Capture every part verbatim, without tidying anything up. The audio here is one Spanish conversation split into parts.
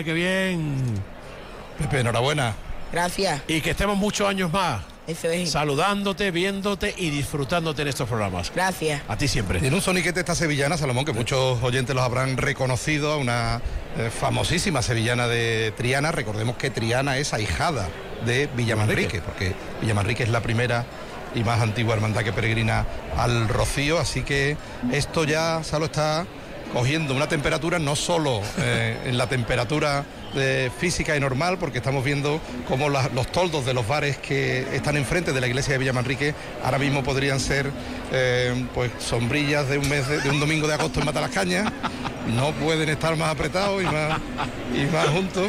qué bien. Pepe, enhorabuena. Gracias. Y que estemos muchos años más. Eso es. Saludándote, viéndote y disfrutándote en estos programas. Gracias. A ti siempre. Tiene un soniquete esta sevillana, Salomón, que muchos oyentes los habrán reconocido, a una eh, famosísima sevillana de Triana. Recordemos que Triana es ahijada de Villamanrique, porque Villamanrique es la primera y más antigua hermandad que peregrina al Rocío, así que esto ya, Salo, está cogiendo una temperatura, no solo eh, en la temperatura de física y normal, porque estamos viendo cómo la, los toldos de los bares que están enfrente de la iglesia de Villamanrique ahora mismo podrían ser eh, pues sombrillas de un mes de, de un domingo de agosto en Matalascañas. No pueden estar más apretados y más, y más juntos,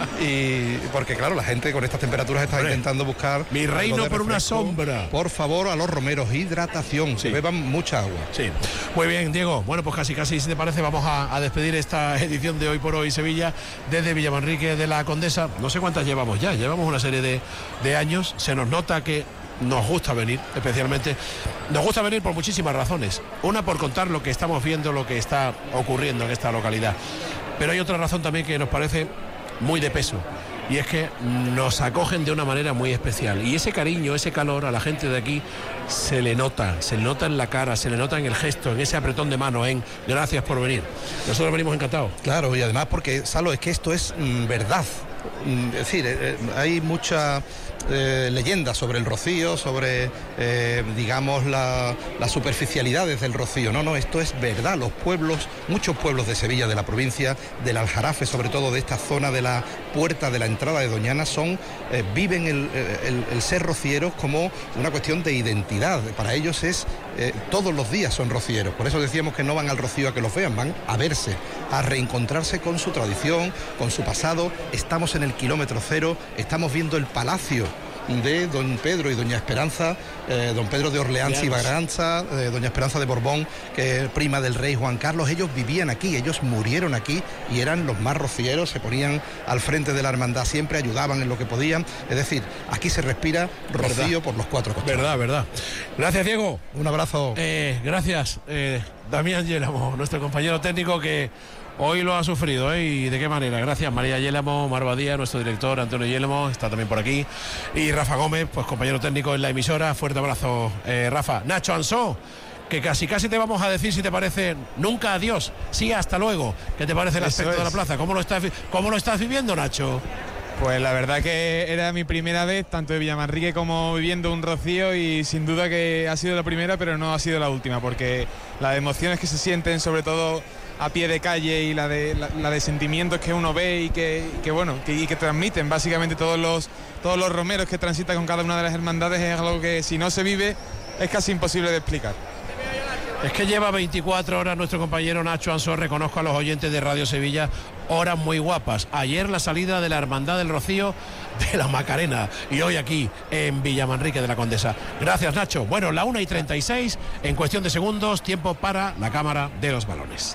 y porque claro, la gente con estas temperaturas está Hombre, intentando buscar mi reino por una sombra. Por favor, a los romeros, hidratación, sí. Que beban mucha agua. Sí, muy bien, Diego. Bueno, pues casi casi, si te parece, vamos a, a despedir esta edición de Hoy por Hoy Sevilla desde Villamanrique de la Condesa. No sé cuántas llevamos ya, llevamos una serie de, de años. Se nos nota que nos gusta venir, especialmente nos gusta venir por muchísimas razones. Una, por contar lo que estamos viendo, lo que está ocurriendo en esta localidad, pero hay otra razón también que nos parece muy de peso, y es que nos acogen de una manera muy especial, y ese cariño, ese calor a la gente de aquí se le nota, se le nota en la cara, se le nota en el gesto, en ese apretón de mano, en gracias por venir. Nosotros venimos encantados. Claro, y además porque, Salo, es que esto es mm, verdad. Es decir, eh, hay mucha eh, leyenda sobre el Rocío, sobre, eh, digamos, la, las superficialidades del Rocío. No, no, esto es verdad. Los pueblos, muchos pueblos de Sevilla, de la provincia, del Aljarafe, sobre todo de esta zona de la puerta de la entrada de Doñana, son, eh, viven el, el, el ser rocieros como una cuestión de identidad. Para ellos es, eh, todos los días son rocieros. Por eso decíamos que no van al Rocío a que los vean, van a verse, a reencontrarse con su tradición, con su pasado. Estamos en el kilómetro cero, estamos viendo el palacio de don Pedro y doña Esperanza, eh, don Pedro de Orleans y Braganza, eh, doña Esperanza de Borbón, que es prima del rey Juan Carlos. Ellos vivían aquí, ellos murieron aquí y eran los más rocieros, se ponían al frente de la hermandad, siempre ayudaban en lo que podían. Es decir, aquí se respira rocío verdad. Por los cuatro costados. Verdad, verdad. Gracias, Diego. Un abrazo. Eh, gracias, eh, Damián Yélamo, nuestro compañero técnico, que hoy lo ha sufrido, ¿eh? ¿Y de qué manera? Gracias, María Yélamo, Mar Badía, nuestro director, Antonio Yélamo, está también por aquí. Y Rafa Gómez, pues compañero técnico en la emisora. Fuerte abrazo, eh, Rafa. Nacho Ansó, que casi casi te vamos a decir, si te parece, nunca adiós, sí, hasta luego. ¿Qué te parece el Eso aspecto es. de la plaza? ¿Cómo lo estás, cómo lo estás viviendo, Nacho? Pues la verdad que era mi primera vez, tanto de Villamanrique como viviendo un Rocío, y sin duda que ha sido la primera, pero no ha sido la última, porque las emociones que se sienten, sobre todo a pie de calle, y la de, la, la de sentimientos que uno ve y que, que bueno, que, y que transmiten básicamente todos los, todos los romeros que transitan con cada una de las hermandades, es algo que si no se vive es casi imposible de explicar. Es que lleva veinticuatro horas nuestro compañero Nacho Ansó, reconozco a los oyentes de Radio Sevilla, horas muy guapas. Ayer la salida de la Hermandad del Rocío de la Macarena, y hoy aquí en Villamanrique de la Condesa. Gracias, Nacho. Bueno, la una y treinta y seis, en cuestión de segundos, tiempo para la cámara de los balones.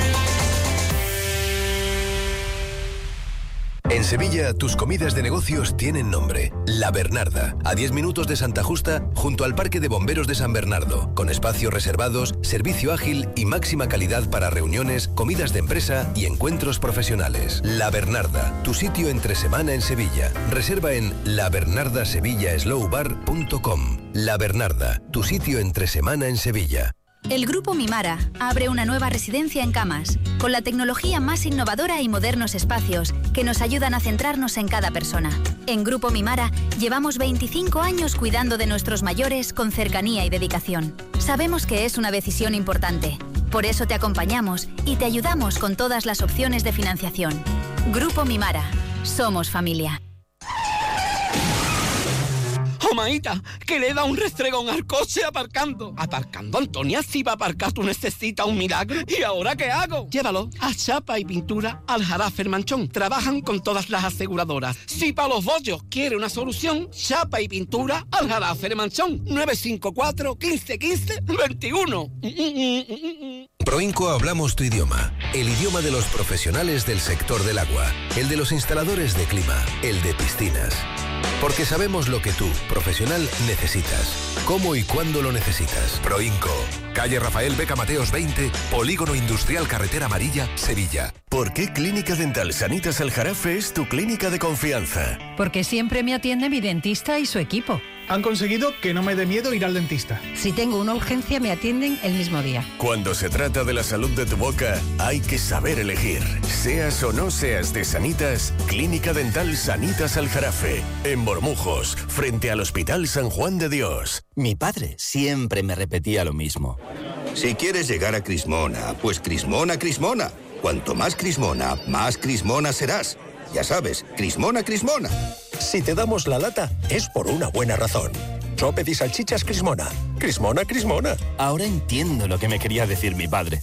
En Sevilla, tus comidas de negocios tienen nombre. La Bernarda, a diez minutos de Santa Justa, junto al Parque de Bomberos de San Bernardo, con espacios reservados, servicio ágil y máxima calidad para reuniones, comidas de empresa y encuentros profesionales. La Bernarda, tu sitio entre semana en Sevilla. Reserva en la bernarda sevilla slow bar punto com. La Bernarda, tu sitio entre semana en Sevilla. El Grupo Mimara abre una nueva residencia en Camas, con la tecnología más innovadora y modernos espacios que nos ayudan a centrarnos en cada persona. En Grupo Mimara llevamos veinticinco años cuidando de nuestros mayores con cercanía y dedicación. Sabemos que es una decisión importante, por eso te acompañamos y te ayudamos con todas las opciones de financiación. Grupo Mimara, somos familia. Maíta, que le da un restregón al coche aparcando. Aparcando, Antonia, si va a aparcar tú necesitas un milagro. ¿Y ahora qué hago? Llévalo a Chapa y Pintura Aljarafe Manchón. Trabajan con todas las aseguradoras. Si para los bollos quiere una solución, Chapa y Pintura Aljarafe Manchón. nueve cinco cuatro, quince, quince, veintiuno. Proinco hablamos tu idioma, el idioma de los profesionales del sector del agua, el de los instaladores de clima, el de piscinas. Porque sabemos lo que tú, profesional, necesitas. ¿Cómo y cuándo lo necesitas? Proinco. Calle Rafael Beca Mateos veinte, Polígono Industrial Carretera Amarilla, Sevilla. ¿Por qué Clínica Dental Sanitas Aljarafe es tu clínica de confianza? Porque siempre me atiende mi dentista y su equipo. Han conseguido que no me dé miedo ir al dentista. Si tengo una urgencia, me atienden el mismo día. Cuando se trata de la salud de tu boca, hay que saber elegir. Seas o no seas de Sanitas, Clínica Dental Sanitas Aljarafe, en Bormujos, frente al Hospital San Juan de Dios. Mi padre siempre me repetía lo mismo. Si quieres llegar a Crismona, pues Crismona, Crismona. Cuanto más Crismona, más Crismona serás. Ya sabes, Crismona, Crismona. Si te damos la lata, es por una buena razón. Sopes y salchichas Crismona. Crismona, Crismona. Ahora entiendo lo que me quería decir mi padre.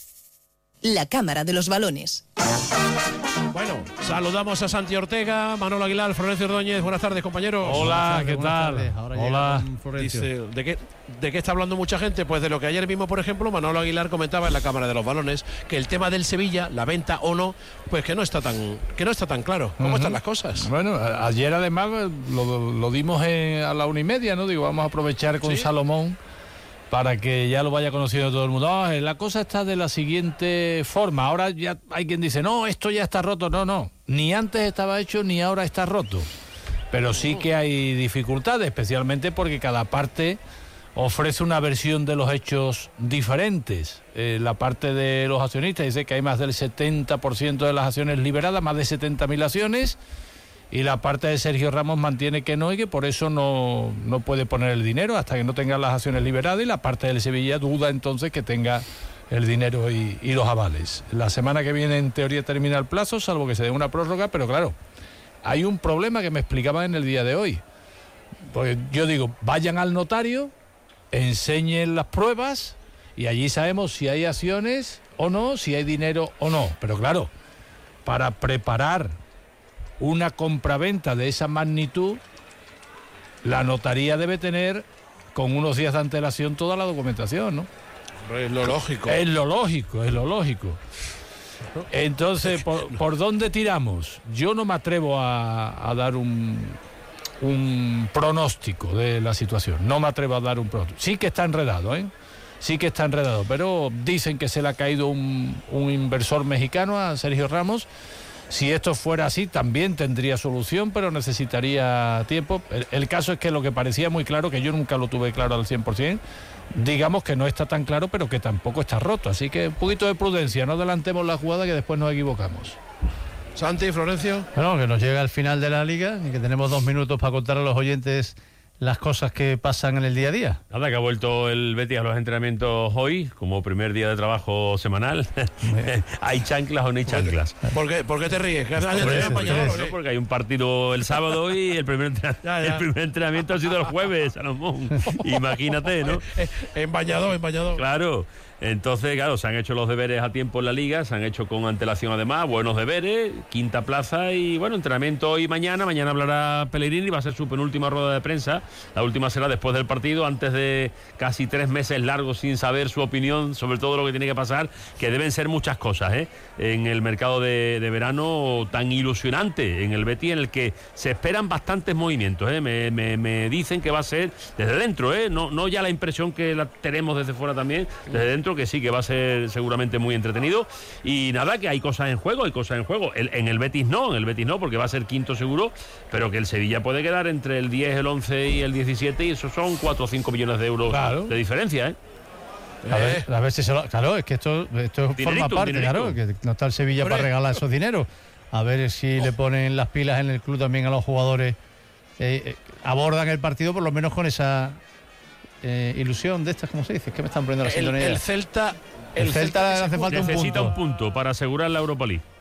La Cámara de los Balones. Bueno, saludamos a Santi Ortega, Manolo Aguilar, Florencio Ordóñez. Buenas tardes, compañeros. Hola, ¿qué tal? Hola. Dice, ¿de qué, ¿de qué está hablando mucha gente? Pues de lo que ayer mismo, por ejemplo, Manolo Aguilar comentaba en la Cámara de los Balones, que el tema del Sevilla, la venta o no, pues que no está tan, que no está tan claro. ¿Cómo uh-huh. están las cosas? Bueno, a, ayer además lo, lo dimos en, a la una y media, ¿no? Digo, vamos a aprovechar con ¿Sí? Salomón para que ya lo vaya conociendo todo el mundo. Oh, la cosa está de la siguiente forma. Ahora ya hay quien dice, no, esto ya está roto. No, no, ni antes estaba hecho ni ahora está roto. Pero sí que hay dificultades, especialmente porque cada parte ofrece una versión de los hechos diferentes. Eh, la parte de los accionistas dice que hay más del setenta por ciento de las acciones liberadas, más de setenta mil acciones, y la parte de Sergio Ramos mantiene que no y que por eso no, no puede poner el dinero hasta que no tenga las acciones liberadas, y la parte del Sevilla duda entonces que tenga el dinero y, y los avales. La semana que viene en teoría termina el plazo, salvo que se dé una prórroga, pero claro, hay un problema que me explicaban en el día de hoy. Pues yo digo, vayan al notario, enseñen las pruebas y allí sabemos si hay acciones o no, si hay dinero o no. Pero claro, para preparar una compraventa de esa magnitud, la notaría debe tener con unos días de antelación toda la documentación, ¿no? Es lo lógico. Es lo lógico, es lo lógico. Entonces, ¿por, por dónde tiramos? Yo no me atrevo a, a dar un, un pronóstico de la situación. No me atrevo a dar un pronóstico. Sí que está enredado, ¿eh? Sí que está enredado, pero dicen que se le ha caído un, un inversor mexicano a Sergio Ramos. Si esto fuera así, también tendría solución, pero necesitaría tiempo. El, el caso es que lo que parecía muy claro, que yo nunca lo tuve claro al cien por ciento, digamos que no está tan claro, pero que tampoco está roto. Así que un poquito de prudencia, no adelantemos la jugada que después nos equivocamos. Santi, Florencio. Bueno, que nos llega el final de la Liga y que tenemos dos minutos para contar a los oyentes las cosas que pasan en el día a día. Nada, que ha vuelto el Betis a los entrenamientos hoy, como primer día de trabajo semanal. ¿Hay chanclas o no hay chanclas? ¿Por qué, ¿Por qué te ríes? ¿Qué haces por eso, por eso, ¿no? Porque hay un partido el sábado y el primer, entra... ya, ya. el primer entrenamiento ha sido el jueves, Salomón. Imagínate, ¿no? En Bañador, en Bañador. Claro. Entonces, claro, se han hecho los deberes a tiempo en la Liga, se han hecho con antelación además, buenos deberes, quinta plaza y, bueno, entrenamiento hoy y mañana. Mañana hablará Pellegrini, va a ser su penúltima rueda de prensa. La última será después del partido, antes de casi tres meses largos sin saber su opinión sobre todo lo que tiene que pasar, que deben ser muchas cosas, ¿eh? En el mercado de, de verano tan ilusionante en el Betis, en el que se esperan bastantes movimientos, ¿eh? Me, me, me dicen que va a ser desde dentro, ¿eh? No, no ya la impresión que la tenemos desde fuera también, desde dentro, que sí, que va a ser seguramente muy entretenido. Y nada, que hay cosas en juego, hay cosas en juego. El, en el Betis no, en el Betis no, porque va a ser quinto seguro, pero que el Sevilla puede quedar entre el diez, el once y el diecisiete, y eso son cuatro o cinco millones de euros claro. de diferencia, ¿eh? A ver, a ver si se lo... Claro, es que esto, esto forma parte, claro, que no está el Sevilla para regalar esos dineros. A ver si oh. le ponen las pilas en el club también a los jugadores. Eh, eh, abordan el partido por lo menos con esa... Eh, ilusión de estas, ¿cómo se dice? Es que me están poniendo la sintonía. El, el Celta, el, el Celta, Celta hace falta necesita un punto. un punto para asegurar la Europa League.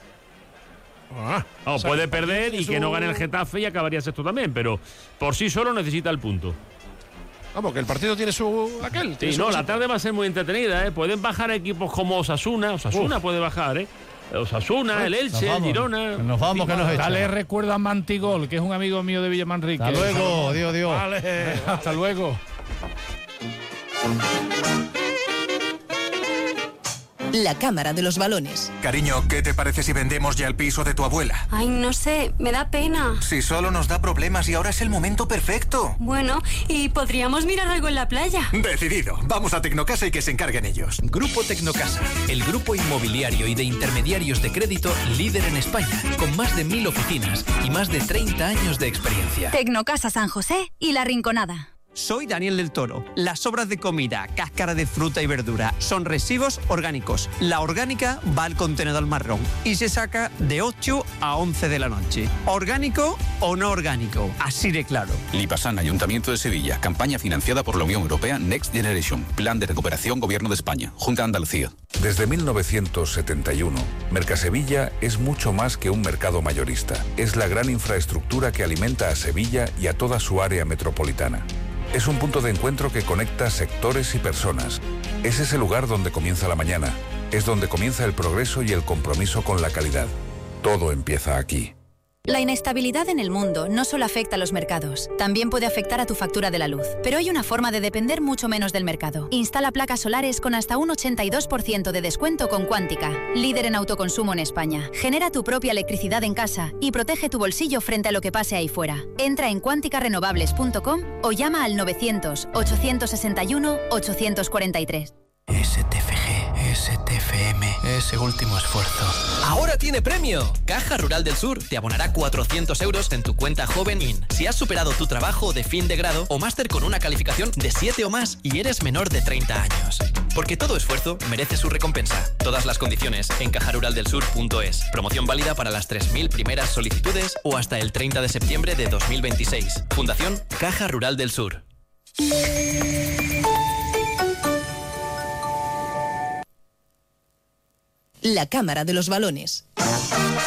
Ah, no, o sea, puede perder y su... que no gane el Getafe y acabaría sexto también, pero por sí solo necesita el punto. Vamos, que el partido tiene su aquel. Sí, su no, cosa. La tarde va a ser muy entretenida, ¿eh? Pueden bajar equipos como Osasuna, Osasuna Uf. puede bajar, ¿eh? Osasuna, Uf, el Elche, el Girona. Nos vamos, que nos echan. Dale recuerdo a Mantigol, que es un amigo mío de Villamanrique. Hasta luego, Dios, Dios. Vale. Hasta luego. La Cámara de los Balones. Cariño, ¿qué te parece si vendemos ya el piso de tu abuela? Ay, no sé, me da pena. Si solo nos da problemas y ahora es el momento perfecto. Bueno, y podríamos mirar algo en la playa. Decidido. Vamos a Tecnocasa y que se encarguen ellos. Grupo Tecnocasa, el grupo inmobiliario y de intermediarios de crédito líder en España, con más de mil oficinas y más de treinta años de experiencia. Tecnocasa San José y La Rinconada. Soy Daniel del Toro. Las sobras de comida, cáscara de fruta y verdura son residuos orgánicos. La orgánica va al contenedor marrón y se saca de ocho a once de la noche. ¿Orgánico o no orgánico? Así de claro. Lipasan, Ayuntamiento de Sevilla. Campaña financiada por la Unión Europea Next Generation. Plan de recuperación Gobierno de España. Junta de Andalucía. Desde mil novecientos setenta y uno, Mercasevilla es mucho más que un mercado mayorista. Es la gran infraestructura que alimenta a Sevilla y a toda su área metropolitana. Es un punto de encuentro que conecta sectores y personas. Es ese lugar donde comienza la mañana. Es donde comienza el progreso y el compromiso con la calidad. Todo empieza aquí. La inestabilidad en el mundo no solo afecta a los mercados, también puede afectar a tu factura de la luz. Pero hay una forma de depender mucho menos del mercado. Instala placas solares con hasta un ochenta y dos por ciento de descuento con Cuántica, líder en autoconsumo en España. Genera tu propia electricidad en casa y protege tu bolsillo frente a lo que pase ahí fuera. Entra en cuántica renovables punto com o llama al novecientos, ochocientos sesenta y uno, ochocientos cuarenta y tres. S T F G, S T F M, ese último esfuerzo. ¡Ahora tiene premio! Caja Rural del Sur te abonará cuatrocientos euros en tu cuenta Joven In si has superado tu trabajo de fin de grado o máster con una calificación de siete o más y eres menor de treinta años. Porque todo esfuerzo merece su recompensa. Todas las condiciones en caja rural del sur punto es. Promoción válida para las tres mil primeras solicitudes o hasta el treinta de septiembre de dos mil veintiséis. Fundación Caja Rural del Sur. La Cámara de los Balones.